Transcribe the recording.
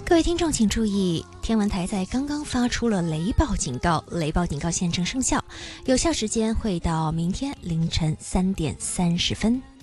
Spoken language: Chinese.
各位听众请注意，天文台在刚刚发出了雷暴警告，雷暴警告现正生效，有效时间会到明天凌晨3点30分。